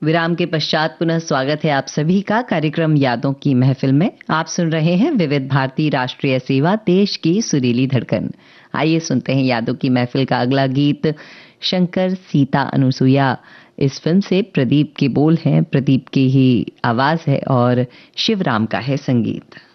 विराम के पश्चात पुनः स्वागत है आप सभी का कार्यक्रम यादों की महफिल में। आप सुन रहे हैं विविध भारती राष्ट्रीय सेवा, देश की सुरीली धड़कन। आइए सुनते हैं यादों की महफिल का अगला गीत, शंकर सीता अनुसुईया। इस फिल्म से प्रदीप के बोल हैं, प्रदीप की ही आवाज है और शिवराम का है संगीत।